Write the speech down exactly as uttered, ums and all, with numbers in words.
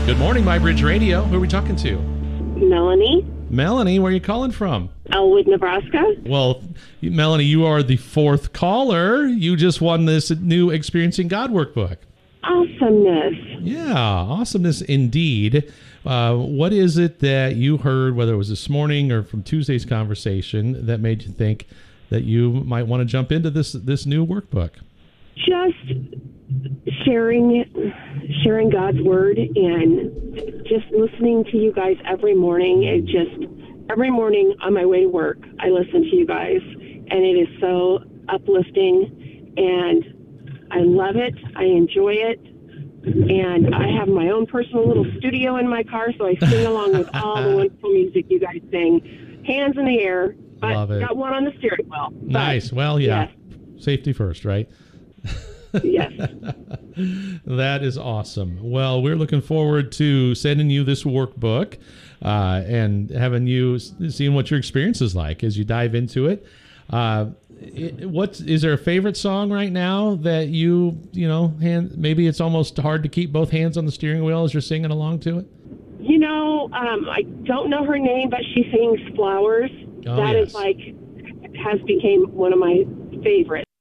Good morning, My Bridge Radio. Who are we talking to? Melanie. Melanie, where are you calling from? Elwood, Nebraska. Well, Melanie, you are the fourth caller. You just won this new Experiencing God workbook. Awesomeness. Yeah, awesomeness indeed. Uh, what is it that you heard, whether it was this morning or from Tuesday's conversation, that made you think that you might want to jump into this this new workbook? Just sharing sharing God's word and just listening to you guys every morning. It just every morning on my way to work, I listen to you guys, and it is so uplifting, and I love it. I enjoy it. And I have my own personal little studio in my car, so I sing along with all the wonderful music you guys sing. Hands in the air, but Love it. Got one on the steering wheel. But, Nice. Well, yeah. Yes. Safety first, right? Yes. That is awesome. Well, we're looking forward to sending you this workbook uh, and having you seeing what your experience is like as you dive into it. Uh, it what is there a favorite song right now that you you know hand, maybe it's almost hard to keep both hands on the steering wheel as you're singing along to it? You know, um, I don't know her name, but she sings Flowers. Oh, That yes. is like has become one of my favorites.